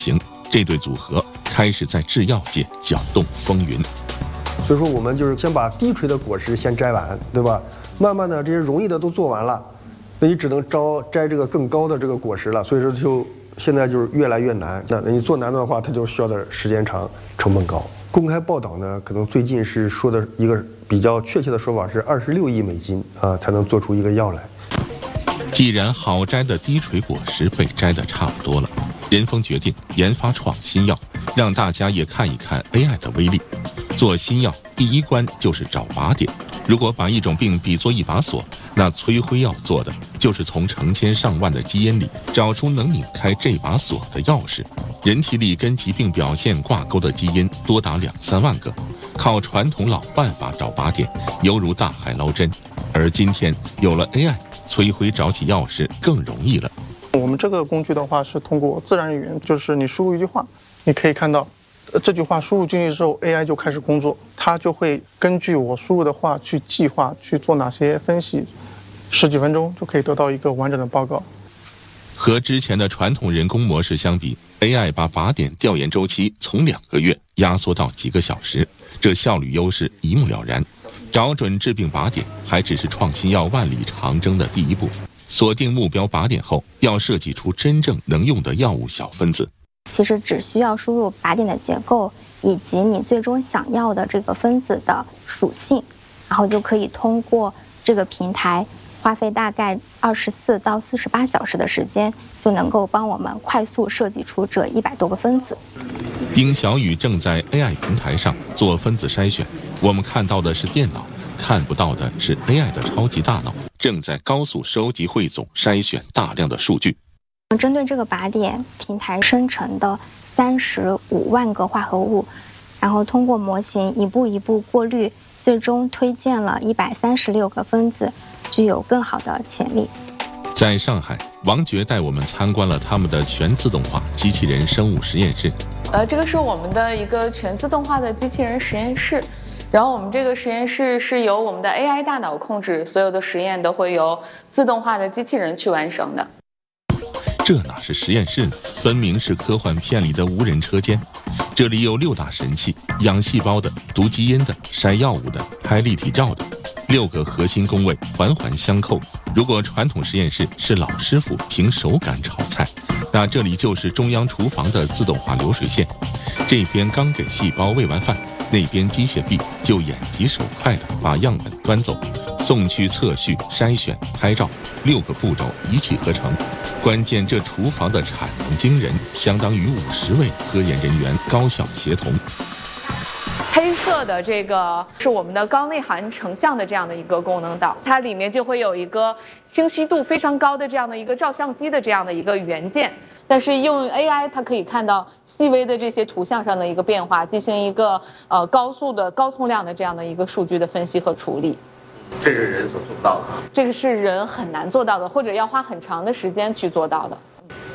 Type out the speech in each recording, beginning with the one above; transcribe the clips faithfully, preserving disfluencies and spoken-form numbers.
行，这对组合开始在制药界搅动风云。 所以说，我们就是先把低垂的果实先摘完，对吧？慢慢的，这些容易的都做完了，那你只能招摘这个更高的这个果实了。所以说，就现在就是越来越难。那你做难的话，它就需要的时间长，成本高。公开报道呢，可能最近是说的一个比较确切的说法是二十六亿美金啊，才能做出一个药来。 既然好摘的低垂果实被摘得差不多了，任峰决定研发创新药，让大家也看一看 A I 的威力。做新药第一关就是找靶点。如果把一种病比作一把锁，那崔辉要做的就是从成千上万的基因里找出能拧开这把锁的钥匙。人体里跟疾病表现挂钩的基因多达两三万个，靠传统老办法找靶点，犹如大海捞针。而今天有了 A I， 崔辉找起钥匙更容易了。 我们这个工具的话是通过自然语言，就是你输入一句话，你可以看到这句话输入进去之后 A I 就开始工作，它就会根据我输入的话去计划去做哪些分析，十几分钟就可以得到一个完整的报告。 和之前的传统人工模式相比， A I 把靶点调研周期从两个月压缩到几个小时，这效率优势一目了然。找准致病靶点还只是创新药万里长征的第一步，锁定目标靶点后，要设计出真正能用的药物小分子。 其实只需要输入靶点的结构以及你最终想要的这个分子的属性，然后就可以通过这个平台花费大概二十四到四十八小时的时间，就能够帮我们快速设计出这一百多个分子。 丁小雨正在 A I 平台上做分子筛选，我们看到的是电脑，看不到的是 A I 的超级大脑，正在高速收集、汇总、筛选大量的数据。 针对这个靶点，平台生成的三十五万个化合物，然后通过模型一步一步过滤，最终推荐了一百三十六个分子，具有更好的潜力。 在上海，王珏带我们参观了他们的全自动化机器人生物实验室。 呃，这个是我们的一个全自动化的机器人实验室。然后我们这个实验室是由我们的 A I 大脑控制，所有的实验都会由自动化的机器人去完成的。 这哪是实验室呢？分明是科幻片里的无人车间。这里有六大神器：养细胞的、读基因的、筛药物的、拍立体照的。六个核心工位环环相扣。如果传统实验室是老师傅凭手感炒菜，那这里就是中央厨房的自动化流水线。这边刚给细胞喂完饭，那边机械臂就眼疾手快地把样本端走，送去测序、筛选、拍照，六个步骤一气呵成。关键这厨房的产能惊人，相当于五十位科研人员高效协同。 黑色的这个是我们的高内涵成像的这样的一个功能岛，它里面就会有一个清晰度非常高的这样的一个照相机的这样的一个元件，但是用 A I 它可以看到细微的这些图像上的一个变化，进行一个呃高速的高通量的这样的一个数据的分析和处理。 这是人所做不到的， 这个是人很难做到的，或者要花很长的时间去做到的。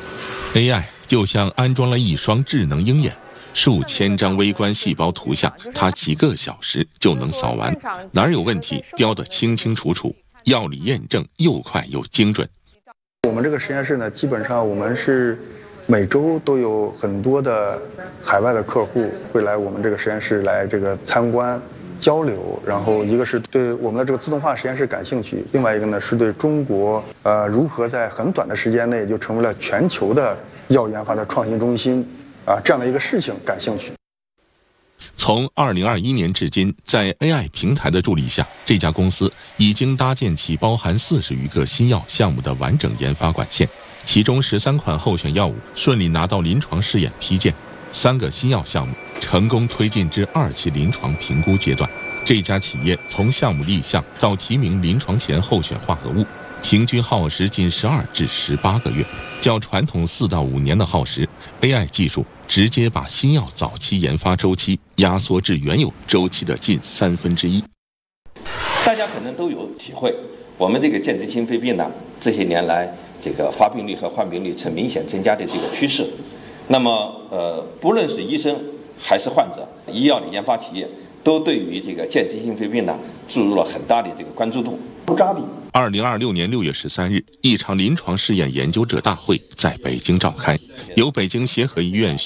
A I 就像安装了一双智能鹰眼，数千张微观细胞图像，它几个小时就能扫完，哪儿有问题标得清清楚楚，药理验证又快又精准。 我们这个实验室呢，基本上我们是每周都有很多的海外的客户会来我们这个实验室来这个参观交流，然后一个是对我们的这个自动化实验室感兴趣，另外一个呢是对中国呃如何在很短的时间内就成为了全球的药研发的创新中心啊这样的一个事情感兴趣。 从二零二一年至今，在 A I 平台的助力下，这家公司已经搭建起包含四十余个新药项目的完整研发管线，其中十三款候选药物顺利拿到临床试验批件，三个新药项目成功推进至二期临床评估阶段。这家企业从项目立项到提名临床前候选化合物，平均耗时近十二至十八个月，较传统四到五年的耗时 ，A I 技术直接把新药早期研发周期压缩至原有周期的近三分之一。 大家可能都有体会，我们这个间质性肺病呢，这些年来这个发病率和患病率呈明显增加的这个趋势。那么，呃，不论是医生还是患者，医药的研发企业都对于这个间质性肺病呢注入了很大的这个关注度。 扎比二零二六年六月十三日，一场临床试验研究者大会在北京召开，由北京协和医院